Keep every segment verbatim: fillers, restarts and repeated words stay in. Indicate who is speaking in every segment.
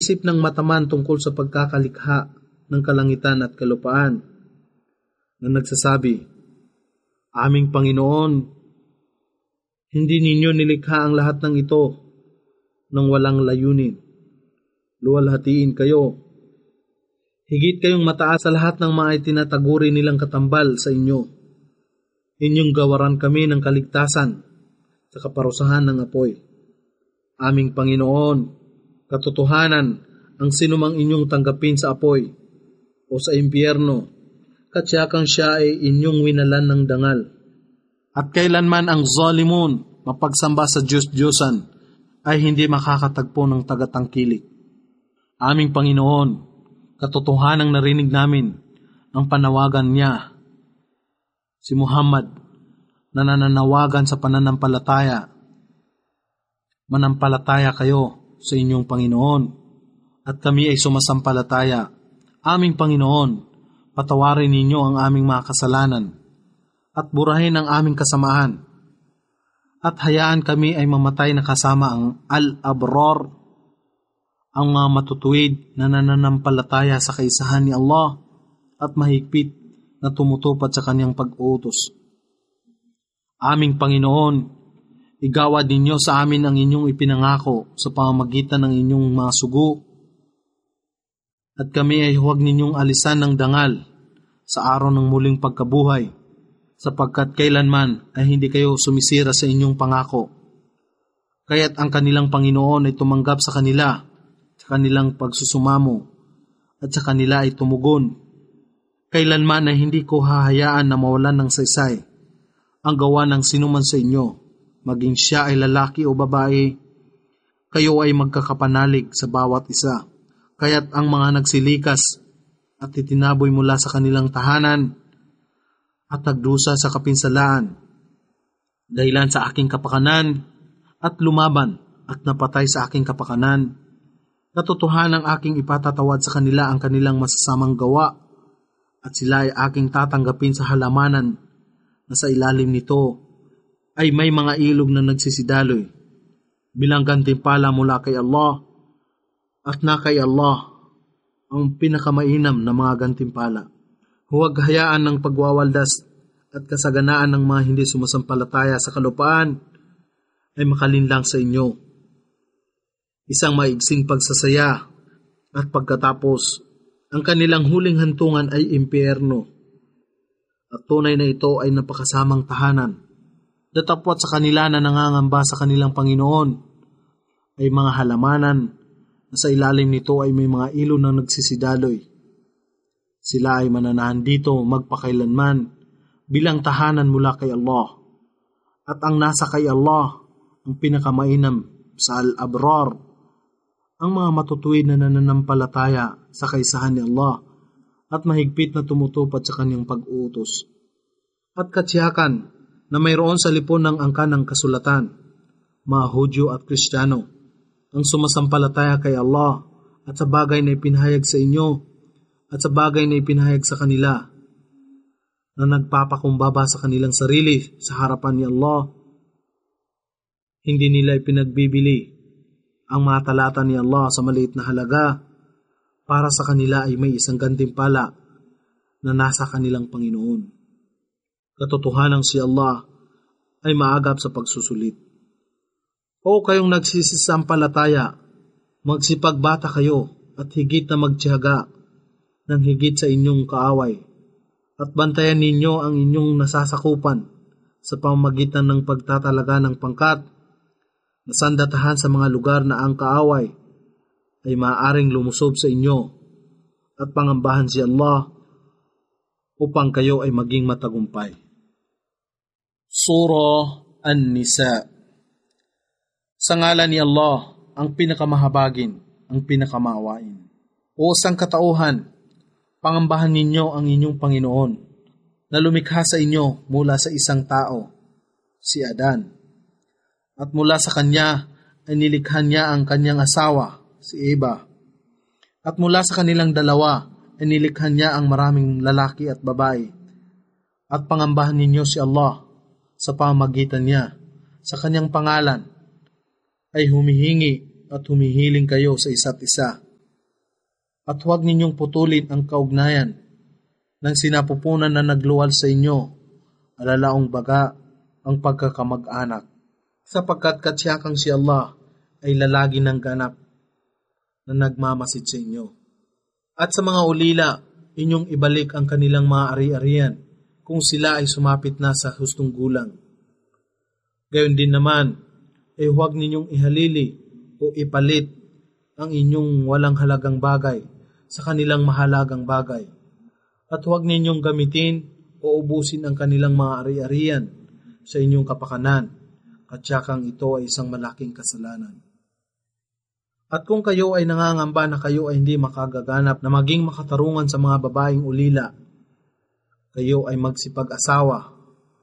Speaker 1: Isip ng mataman tungkol sa pagkakalikha ng kalangitan at kalupaan na nagsasabi, Aming Panginoon, hindi ninyo nilikha ang lahat ng ito nang walang layunin. Luwalhatiin kayo. Higit kayong mataas sa lahat ng mga itinataguri nilang katambal sa inyo. Inyong gawaran kami ng kaligtasan sa kaparusahan ng apoy. Aming Panginoon, katotohanan ang sinumang inyong tanggapin sa apoy o sa impyerno, katsiyakang siya ay inyong winalan ng dangal. At kailanman ang zalimun, mapagsamba sa Diyos-Diyosan, ay hindi makakatagpo ng tagatangkilik. Aming Panginoon, katotohanang narinig namin ang panawagan niya. Si Muhammad na nananawagan sa pananampalataya. Manampalataya kayo sa inyong Panginoon at kami ay sumasampalataya. Aming Panginoon, patawarin ninyo ang aming mga kasalanan at burahin ang aming kasamaan at hayaan kami ay mamatay na kasama ang al-abrar, ang mga matutuwid na nananampalataya sa kaisahan ni Allah at mahigpit na tumutupad sa kanyang pag-uutos. Aming Panginoon, igawad ninyo sa amin ang inyong ipinangako sa pamamagitan ng inyong mga sugo at kami ay huwag ninyong alisan ng dangal sa araw ng muling pagkabuhay sapagkat kailanman ay hindi kayo sumisira sa inyong pangako. Kaya't ang kanilang Panginoon ay tumanggap sa kanila, sa kanilang pagsusumamo at sa kanila ay tumugon. Kailanman ay hindi ko hahayaan na mawalan ng saysay ang gawa ng sinuman sa inyo, maging siya ay lalaki o babae, kayo ay magkakapanalig sa bawat isa. Kaya't ang mga nagsilikas at itinaboy mula sa kanilang tahanan at nagdusa sa kapinsalaan, dahilan sa aking kapakanan at lumaban at napatay sa aking kapakanan, katotohanang aking ipatatawad sa kanila ang kanilang masasamang gawa at sila ay aking tatanggapin sa halamanan na sa ilalim nito ay may mga ilog na nagsisidaloy bilang gantimpala mula kay Allah at na kay Allah ang pinakamainam na mga gantimpala. Huwag hayaan ng pagwawaldas at kasaganaan ng mga hindi sumasampalataya sa kalupaan ay makalinlang sa inyo. Isang maigsing pagsasaya at pagkatapos ang kanilang huling hantungan ay impyerno. At tunay na ito ay napakasamang tahanan. Datapwat sa kanila na nangangamba sa kanilang Panginoon ay mga halamanan na sa ilalim nito ay may mga ilog na nagsisidaloy. Sila ay mananahan dito magpakailanman bilang tahanan mula kay Allah. At ang nasa kay Allah ang pinakamainam sa al-abrar, ang mga matutuwid na nananampalataya sa kaisahan ni Allah at mahigpit na tumutupad sa kanyang pag-uutos. At katsiyakan na mayroon sa lipon ng angkan ng kasulatan, mga Hudyo at Kristiyano, ang sumasampalataya kay Allah at sa bagay na ipinahayag sa inyo at sa bagay na ipinahayag sa kanila na nagpapakumbaba sa kanilang sarili sa harapan ni Allah. Hindi nila ipinagbibili ang mga talata ni Allah sa maliit na halaga. Para sa kanila ay may isang gantimpala na nasa kanilang Panginoon. Katotohanang si Allah ay maagap sa pagsusulit. O kayong nagsisisampalataya, magsipagbata kayo at higit na magtiyaga ng higit sa inyong kaaway at bantayan ninyo ang inyong nasasakupan sa pamamagitan ng pagtatalaga ng pangkat na sandatahan sa mga lugar na ang kaaway ay maaaring lumusob sa inyo at pangambahan si Allah upang kayo ay maging matagumpay. Surah An-Nisa. Sa ngalan ni Allah, ang pinakamahabagin, ang pinakamaawain. O sangkatauhan, pangambahan ninyo ang inyong Panginoon na lumikha sa inyo mula sa isang tao, si Adan. At mula sa kanya ay nilikha niya ang kanyang asawa, si Eva. At mula sa kanilang dalawa ay nilikha niya ang maraming lalaki at babae. At pangambahan ninyo si Allah sa pamamagitan niya. Sa kanyang pangalan ay humihingi at humihiling kayo sa isa't isa At huwag ninyong putulin ang kaugnayan ng sinapupunan na nagluwal sa inyo, alalaong baga ang pagkakamag-anak, sapagkat katsiyakang si Allah ay lalagi ng ganap na nagmamasid sa inyo. At sa mga ulila, inyong ibalik ang kanilang mga ari-arian kung sila ay sumapit na sa hustong gulang. Gayon din naman, ay huwag ninyong ihalili o ipalit ang inyong walang halagang bagay sa kanilang mahalagang bagay. At huwag ninyong gamitin o ubusin ang kanilang mga ari-arian sa inyong kapakanan, katsakang ito ay isang malaking kasalanan. At kung kayo ay nangangamba na kayo ay hindi makagaganap na maging makatarungan sa mga babaeng ulila, kayo ay magsipag-asawa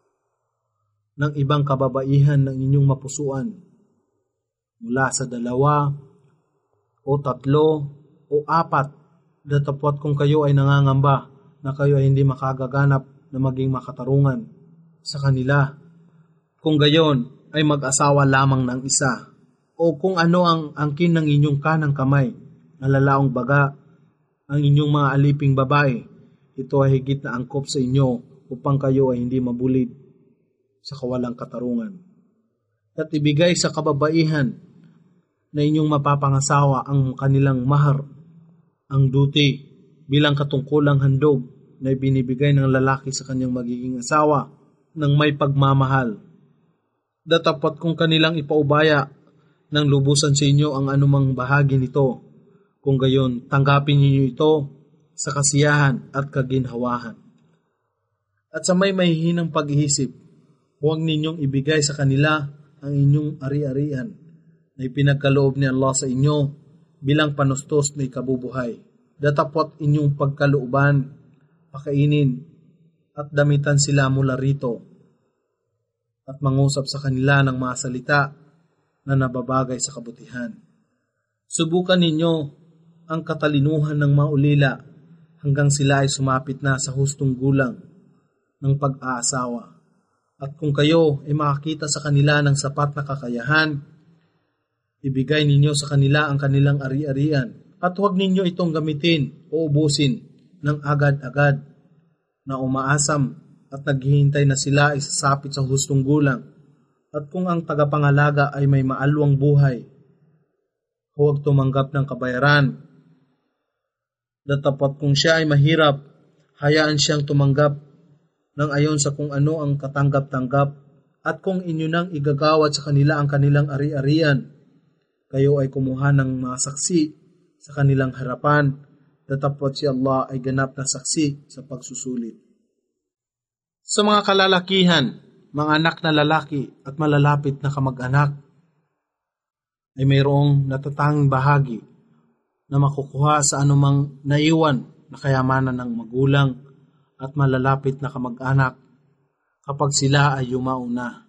Speaker 1: ng ibang kababaihan ng inyong mapusuan mula sa dalawa o tatlo o apat, datapwat kung kayo ay nangangamba na kayo ay hindi makagaganap na maging makatarungan sa kanila. Kung gayon ay mag-asawa lamang ng isa, o kung ano ang angkin ng inyong kanang kamay na lalaong baga ang inyong mga aliping babae, ito ay higit na angkop sa inyo upang kayo ay hindi mabulid sa kawalang katarungan. At ibigay sa kababaihan na inyong mapapangasawa ang kanilang mahar, ang duty, bilang katungkulang handog na ibinibigay ng lalaki sa kanyang magiging asawa ng may pagmamahal. Datapat kung kanilang ipaubaya ng lubusan sa inyo ang anumang bahagi nito, kung gayon tanggapin ninyo ito sa kasiyahan at kaginhawahan. At sa may mahihinang pag-iisip, huwag ninyong ibigay sa kanila ang inyong ari-arian na ipinagkaloob ni Allah sa inyo bilang panustos na ikabubuhay. Datapot inyong pagkalooban, pakainin at damitan sila mula rito at mangusap sa kanila ng mga salita na nababagay sa kabutihan. Subukan ninyo ang katalinuhan ng mga ulila hanggang sila ay sumapit na sa hustong gulang ng pag-aasawa. At kung kayo ay makakita sa kanila ng sapat na kakayahan, ibigay ninyo sa kanila ang kanilang ari-arian at huwag ninyo itong gamitin o ubusin ng agad-agad na umaasam at naghihintay na sila ay sasapit sa hustong gulang. At kung ang tagapangalaga ay may maalwang buhay, huwag tumanggap ng kabayaran. Datapat kung siya ay mahirap, hayaan siyang tumanggap ng ayon sa kung ano ang katanggap-tanggap. At kung inyo nang igagawad sa kanila ang kanilang ari-arian, kayo ay kumuha ng mga saksi sa kanilang harapan. Datapat si Allah ay ganap na saksi sa pagsusulit. Sa mga kalalakihan, mga anak na lalaki at malalapit na kamag-anak, ay mayroong natatanging bahagi na makukuha sa anumang naiwan na kayamanan ng magulang at malalapit na kamag-anak kapag sila ay yumauna.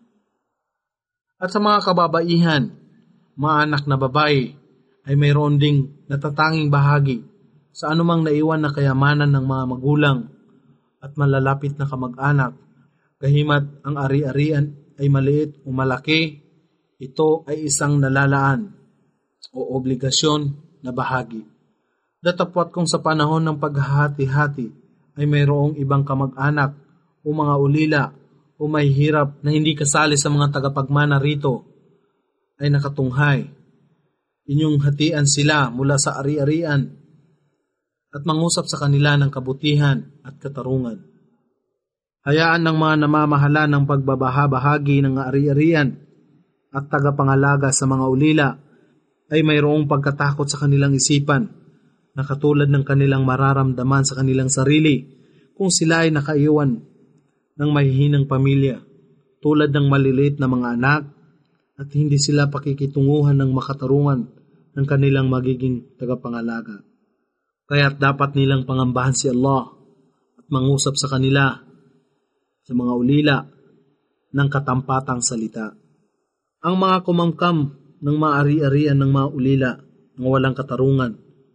Speaker 1: At sa mga kababaihan, mga anak na babae, ay mayroon ding natatanging bahagi sa anumang naiwan na kayamanan ng mga magulang at malalapit na kamag-anak. Kahimat ang ari-arian ay maliit o malaki, ito ay isang nalalaan o obligasyon na bahagi. Datapwat kung sa panahon ng paghahati-hati ay mayroong ibang kamag-anak o mga ulila o may hirap na hindi kasali sa mga tagapagmana rito, ay nakatunghay. Inyong hatian sila mula sa ari-arian at mangusap sa kanila ng kabutihan at katarungan. Hayaan ng mga namamahala ng pagbabahabahagi ng ari-arian at tagapangalaga sa mga ulila ay mayroong pagkatakot sa kanilang isipan na katulad ng kanilang mararamdaman sa kanilang sarili kung sila ay nakaiwan ng mahihinang pamilya, tulad ng maliliit na mga anak, at hindi sila pakikitunguhan ng makatarungan ng kanilang magiging tagapangalaga. Kaya't dapat nilang pangambahan si Allah at mangusap sa kanila sa mga ulila ng katampatang salita. Ang mga kumamkam ng mga ari-arian ng mga ulila ng walang katarungan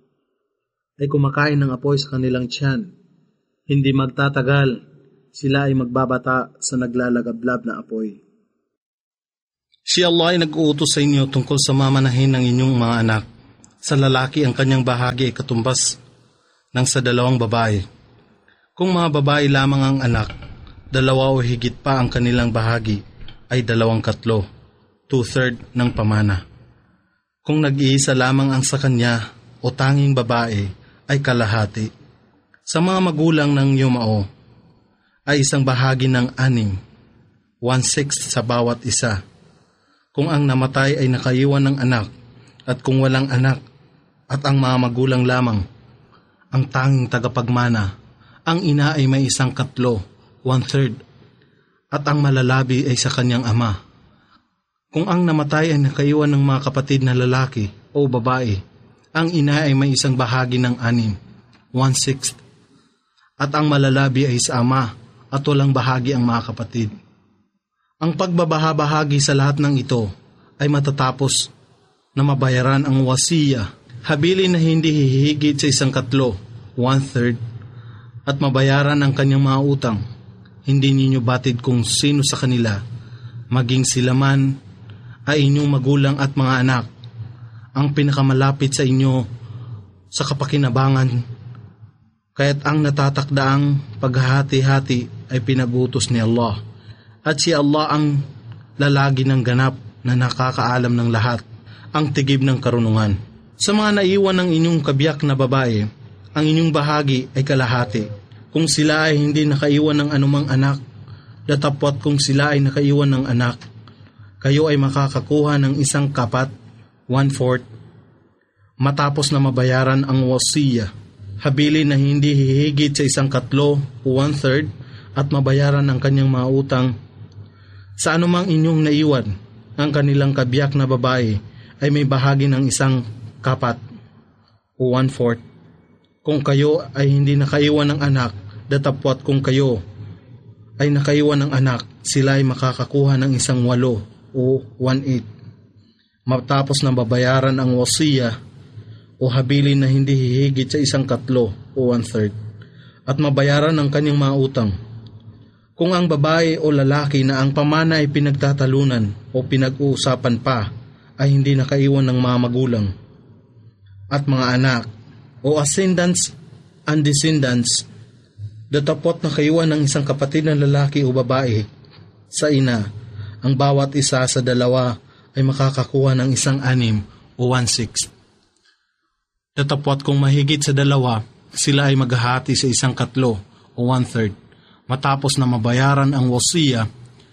Speaker 1: ay kumakain ng apoy sa kanilang tiyan. Hindi magtatagal, sila ay magbabata sa naglalagablab na apoy. Si Allah ay nag-uutos sa inyo tungkol sa mamanahin ng inyong mga anak. Sa lalaki ang kanyang bahagi ay katumbas ng sa dalawang babae. Kung mga babae lamang ang anak, dalawa o higit pa ang kanilang bahagi ay dalawang katlo, two-third ng pamana. Kung nag-iisa lamang ang sa kanya o tanging babae ay kalahati. Sa mga magulang ng yumao ay isang bahagi ng anim, one-sixth sa bawat isa. Kung ang namatay ay nakaiwan ng anak at kung walang anak at ang mga magulang lamang, ang tanging tagapagmana, ang ina ay may isang katlo, one-third, at ang malalabi ay sa kanyang ama. Kung ang namatay ay nakaiwan ng mga kapatid na lalaki o babae, ang ina ay may isang bahagi ng anim, one-sixth, at ang malalabi ay sa ama at walang bahagi ang mga kapatid. Ang pagbabahabahagi sa lahat ng ito ay matatapos na mabayaran ang wasiya, habilin na hindi hihigit sa isang katlo, one-third, at mabayaran ang kanyang mga utang. Hindi ninyo batid kung sino sa kanila, maging sila man ay inyong magulang at mga anak, ang pinakamalapit sa inyo sa kapakinabangan, kaya't ang natatakdaang paghahati-hati ay pinag-utos ni Allah, at si Allah ang lalagi ng ganap na nakakaalam ng lahat, ang tigib ng karunungan. Sa mga naiwan ng inyong kabiyak na babae, ang inyong bahagi ay kalahati. Kung sila ay hindi nakaiwan ng anumang anak, datapwat kung sila ay nakaiwan ng anak, kayo ay makakakuha ng isang kapat, one-fourth, matapos na mabayaran ang wasiya, habilin na hindi hihigit sa isang katlo o one-third, at mabayaran ang kanyang mga utang. Sa anumang inyong naiwan, ang kanilang kabiyak na babae ay may bahagi ng isang kapat o one-fourth. Kung kayo ay hindi nakaiwan ng anak, datapwat kung kayo ay nakaiwan ng anak, sila ay makakakuha ng isang walo o one-eighth. Matapos na babayaran ang wasiya o habilin na hindi hihigit sa isang katlo o one-third, at mabayaran ang kanyang mga utang. Kung ang babae o lalaki na ang pamana ay pinagtatalunan o pinag-uusapan pa ay hindi nakaiwan ng mga magulang at mga anak o ascendants and descendants, datapot na kaiwan ng isang kapatid na lalaki o babae sa ina, ang bawat isa sa dalawa ay makakakuha ng isang anim o one-sixth. Datapot kung mahigit sa dalawa, sila ay maghahati sa isang katlo o one-third, matapos na mabayaran ang wasiya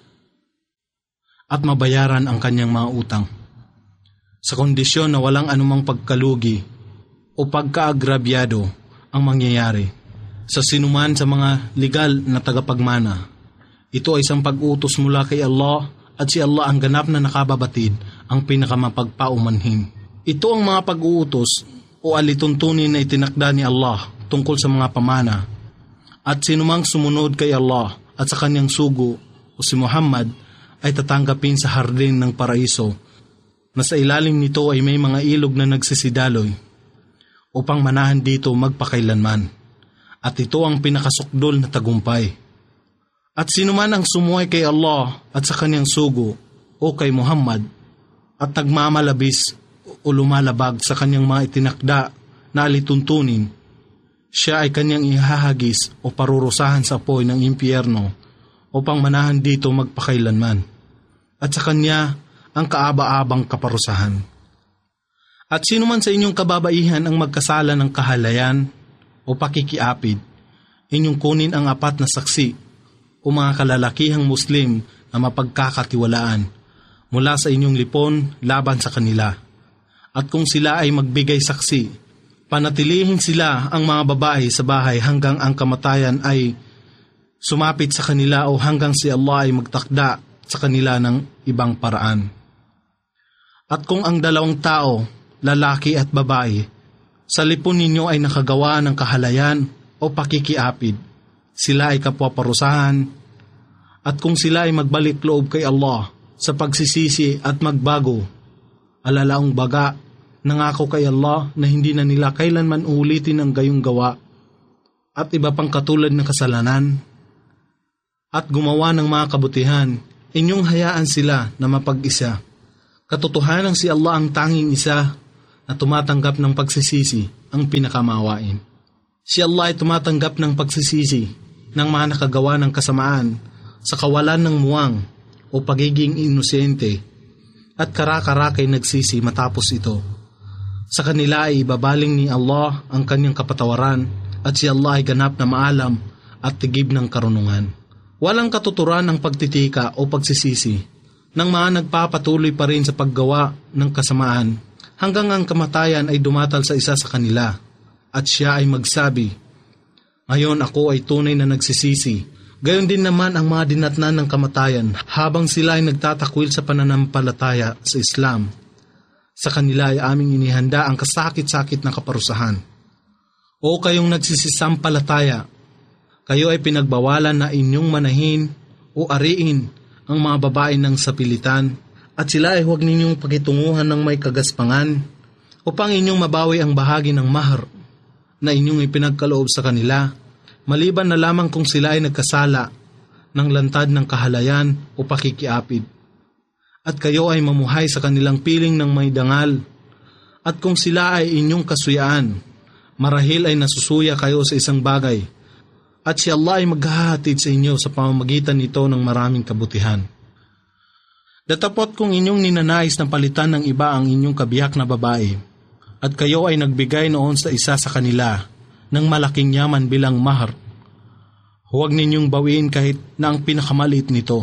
Speaker 1: at mabayaran ang kanyang mga utang. Sa kondisyon na walang anumang pagkalugi o pagkaagrabyado ang mangyayari sa sinuman sa mga legal na tagapagmana, ito ay isang pag-utos mula kay Allah, at si Allah ang ganap na nakababatid, ang pinakamapagpaumanhin. Ito ang mga pag-uutos o alituntunin na itinakda ni Allah tungkol sa mga pamana, at sinumang sumunod kay Allah at sa kanyang sugo o si Muhammad ay tatanggapin sa hardin ng paraiso, na sa ilalim nito ay may mga ilog na nagsisidaloy upang manahan dito magpakailanman, at ito ang pinakasukdol na tagumpay. At sino man ang sumuway kay Allah at sa kanyang sugo o kay Muhammad at nagmamalabis o lumalabag sa kanyang mga itinakda na alituntunin, siya ay kanyang ihahagis o parurusahan sa apoy ng impyerno upang manahan dito magpakailanman, at sa kanya ang kaaba-abang kaparusahan. At sino man sa inyong kababaihan ang magkasala ng kahalayan o pakikiapid, inyong kunin ang apat na saksi o mga kalalakihang Muslim na mapagkakatiwalaan mula sa inyong lipon laban sa kanila. At kung sila ay magbigay saksi, panatilihin sila ang mga babae sa bahay hanggang ang kamatayan ay sumapit sa kanila o hanggang si Allah ay magtakda sa kanila ng ibang paraan. At kung ang dalawang tao, lalaki at babae, sa lipon ninyo ay nakagawa ng kahalayan o pakikiapid, sila ay kapwaparusahan, at kung sila ay magbalik loob kay Allah sa pagsisisi at magbago, alalaong baga, nangako kay Allah na hindi na nila kailanman uulitin ang gayong gawa at iba pang katulad ng kasalanan, at gumawa ng mga kabutihan, inyong hayaan sila na mapag-isa. Katotohanan si Allah ang tanging isa na tumatanggap ng pagsisisi, ang pinakamawain. Si Allah ay tumatanggap ng pagsisisi ng mga nakagawa ng kasamaan sa kawalan ng muwang o pagiging inosente at kara-karakay nagsisi matapos ito. Sa kanila ay ibabaling ni Allah ang kanyang kapatawaran at si Allah ay ganap na maalam at tigib ng karunungan. Walang katuturan ang pagtitika o pagsisisi ng mga nagpapatuloy pa rin sa paggawa ng kasamaan hanggang ang kamatayan ay dumatal sa isa sa kanila at siya ay magsabi, "Ngayon ako ay tunay na nagsisisi." Gayon din naman ang mga dinatnan ng kamatayan habang sila ay nagtatakwil sa pananampalataya sa Islam. Sa kanila ay aming inihanda ang kasakit-sakit na kaparusahan. O kayong nagsisisampalataya, kayo ay pinagbawalan na inyong manahin o ariin ang mga babae ng sapilitan at sila ay huwag ninyong pakitunguhan ng may kagaspangan upang inyong mabawi ang bahagi ng mahar na inyong ipinagkaloob sa kanila, maliban na lamang kung sila ay nagkasala ng lantad ng kahalayan o pakikiapid. At kayo ay mamuhay sa kanilang piling ng may dangal. At kung sila ay inyong kasuyaan, marahil ay nasusuya kayo sa isang bagay, at si Allah ay maghahatid sa inyo sa pamamagitan nito ng maraming kabutihan. Datapot kung inyong ninanais na palitan ng iba ang inyong kabiyak na babae, at kayo ay nagbigay noon sa isa sa kanila ng malaking yaman bilang mahar, huwag ninyong bawiin kahit na ang pinakamaliit nito.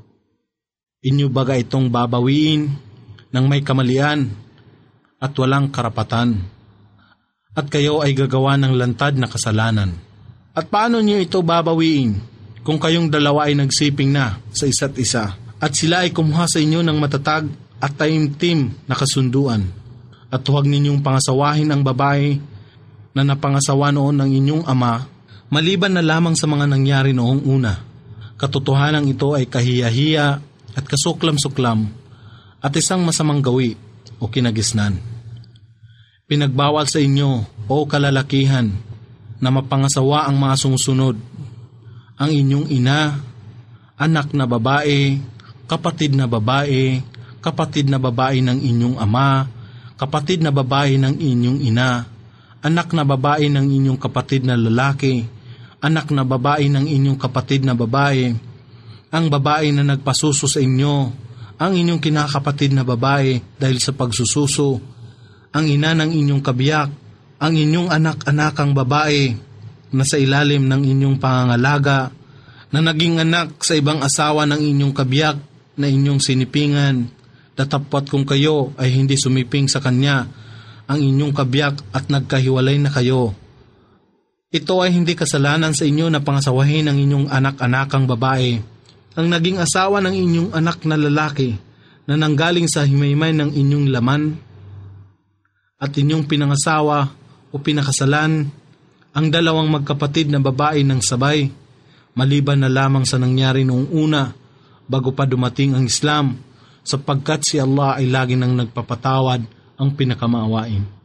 Speaker 1: Inyo baga itong babawiin ng may kamalian at walang karapatan, at kayo ay gagawa ng lantad na kasalanan. At paano niyo ito babawiin kung kayong dalawa ay nagsiping na sa isa't isa, at sila ay kumuha sa inyo ng matatag at taimtim na kasunduan? At huwag ninyong pangasawahin ang babae na napangasawa noon ng inyong ama, maliban na lamang sa mga nangyari noong una. Katotohanan ito ay kahiya-hiya at kasuklam-suklam at isang masamang gawi o kinagisnan. Pinagbawal sa inyo, o kalalakihan, na mapangasawa ang mga sumusunod: ang inyong ina, anak na babae, kapatid na babae, kapatid na babae ng inyong ama, kapatid na babae ng inyong ina, anak na babae ng inyong kapatid na lalaki, anak na babae ng inyong kapatid na babae, ang babae na nagpasuso sa inyo, ang inyong kinakapatid na babae dahil sa pagsususo, ang ina ng inyong kabiyak, ang inyong anak-anakang babae na sa ilalim ng inyong pangangalaga, na naging anak sa ibang asawa ng inyong kabiyak na inyong sinipingan, datapot kung kayo ay hindi sumiping sa kanya, ang inyong kabiyak at nagkahiwalay na kayo. Ito ay hindi kasalanan sa inyo na pangasawahin ang inyong anak-anakang babae, ang naging asawa ng inyong anak na lalaki na nanggaling sa himaymay ng inyong laman, at inyong pinangasawa o pinakasalan ang dalawang magkapatid na babae ng sabay, maliban na lamang sa nangyari noong una bago pa dumating ang Islam, sapagkat si Allah ay lagi nang nagpapatawad, ang pinakamaawain.